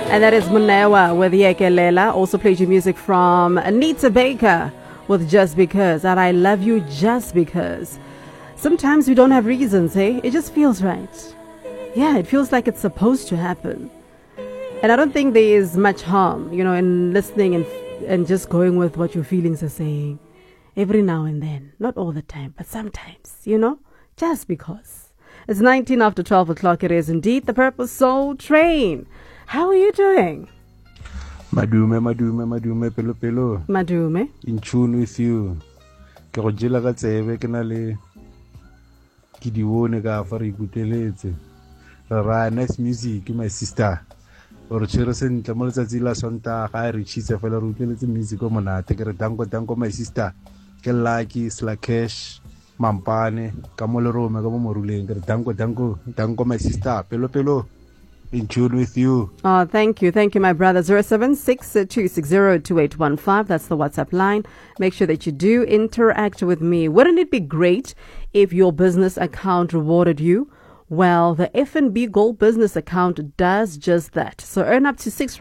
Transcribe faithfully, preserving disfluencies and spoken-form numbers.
And that is Munewa with Yekelela. Also played you music from Anita Baker with Just Because. And I love you just because. Sometimes we don't have reasons, hey? It just feels right. Yeah, it feels like it's supposed to happen. And I don't think there is much harm, you know, in listening and and just going with what your feelings are saying. Every now and then. Not all the time, but sometimes, you know? Just because. It's nineteen after twelve o'clock. It is indeed the Purple Soul Train. How are you doing? Madume, madume, madume, pelo, pelo. Madume. In tune with you. Ke go jela ka tsebe ke na le ke di bone ka fa re ikuteletse. Ra nice music, my sister. Or chere sentle mo letsatsi la Sontaga ga re tshitse fela re utlweletse music o monate ke re danko danko my sister. Ke Lucky Slakesh Mampane ka mo le rome ka mo moruleng ke re danko danko danko my sister pelo pelo. In tune with you. Oh, thank you. Thank you, my brother. zero seven six two six zero two eight one five. That's the WhatsApp line. Make sure that you do interact with me. Wouldn't it be great if your business account rewarded you? Well, the F N B Gold Business Account does just that. So earn up to six